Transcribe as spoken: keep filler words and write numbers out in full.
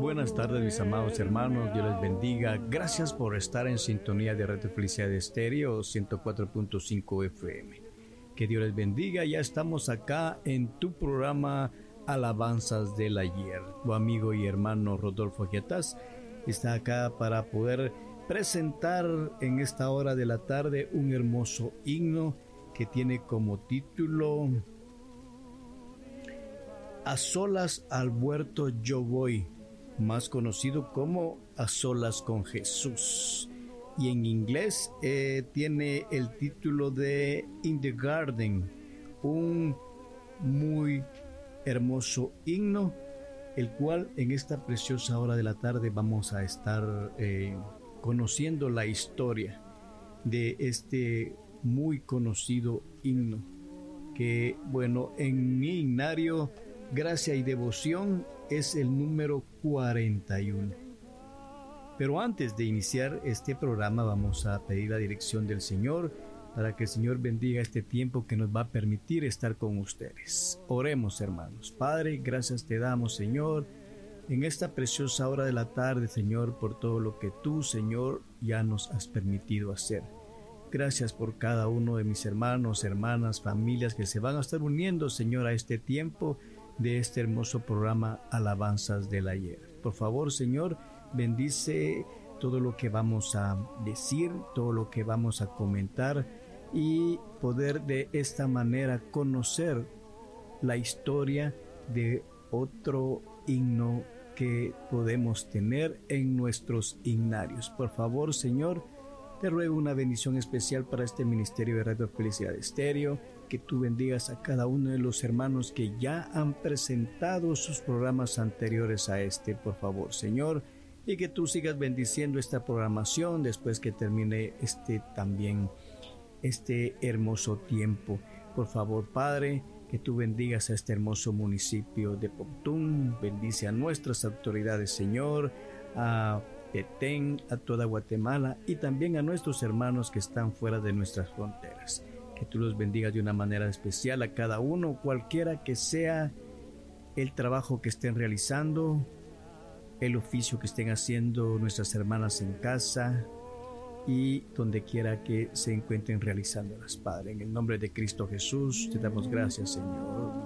buenas tardes, mis amados hermanos. Dios les bendiga. Gracias por estar en sintonía de Radio Felicidad Estéreo ciento cuatro punto cinco F M. Que Dios les bendiga. Ya estamos acá en tu programa Alabanzas del Ayer. Tu amigo y hermano Rodolfo Giatás está acá para poder presentar en esta hora de la tarde un hermoso himno que tiene como título A solas al huerto yo voy, más conocido como A solas con Jesús. Y en inglés eh, tiene el título de In the Garden, un muy hermoso himno, el cual en esta preciosa hora de la tarde vamos a estar eh, conociendo la historia de este muy conocido himno, que bueno, en mi himnario Gracia y Devoción es el número cuarenta y uno. Pero antes de iniciar este programa vamos a pedir la dirección del Señor para que el Señor bendiga este tiempo que nos va a permitir estar con ustedes. Oremos, hermanos. Padre, gracias te damos, Señor, en esta preciosa hora de la tarde, Señor, por todo lo que tú, Señor, ya nos has permitido hacer. Gracias por cada uno de mis hermanos, hermanas, familias que se van a estar uniendo, Señor, a este tiempo de este hermoso programa Alabanzas del Ayer. Por favor, Señor, bendice todo lo que vamos a decir, todo lo que vamos a comentar y poder de esta manera conocer la historia de otro himno que podemos tener en nuestros himnarios. Por favor, Señor, te ruego una bendición especial para este ministerio de Radio Felicidad Estéreo, que tú bendigas a cada uno de los hermanos que ya han presentado sus programas anteriores a este, por favor, Señor, y que tú sigas bendiciendo esta programación después que termine este también, este hermoso tiempo. Por favor, Padre, que tú bendigas a este hermoso municipio de Poptún, bendice a nuestras autoridades, Señor, a Petén, a toda Guatemala y también a nuestros hermanos que están fuera de nuestras fronteras. Que tú los bendigas de una manera especial a cada uno, cualquiera que sea el trabajo que estén realizando, el oficio que estén haciendo nuestras hermanas en casa y donde quiera que se encuentren realizándolas, Padre. En el nombre de Cristo Jesús te damos gracias, Señor.